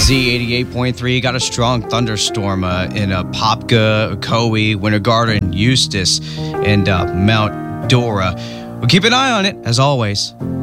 Z88.3 got a strong thunderstorm in Popka, Ocoee, Winter Garden, Eustis, and Mount Dora. We'll keep an eye on it, as always.